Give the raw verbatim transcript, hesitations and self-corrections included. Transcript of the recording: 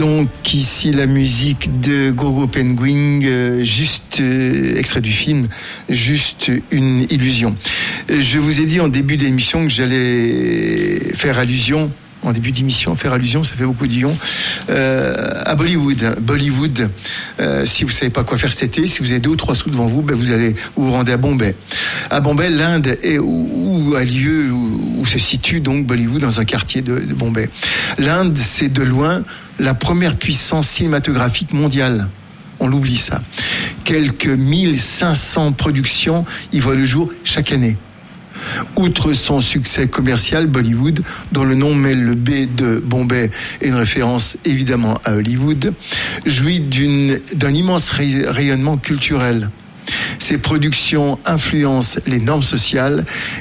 Donc ici la musique de Gogo Penguin, euh, juste euh, extrait du film, juste une illusion. Je vous ai dit en début d'émission que j'allais faire allusion, en début d'émission, faire allusion, ça fait beaucoup de lions, euh, à Bollywood. Bollywood, euh, si vous savez pas quoi faire cet été, si vous avez deux ou trois sous devant vous, ben vous allez vous, vous rendez à Bombay. À Bombay, l'Inde est où, où a lieu, où, où se situe donc Bollywood, dans un quartier de, de Bombay. L'Inde, c'est de loin la première puissance cinématographique mondiale. On l'oublie ça. Quelques mille cinq cents productions y voient le jour chaque année. Outre son succès commercial, Bollywood, dont le nom mêle le B de Bombay et une référence évidemment à Hollywood, jouit d'une, d'un immense ray- rayonnement culturel. Ses productions influencent les normes sociales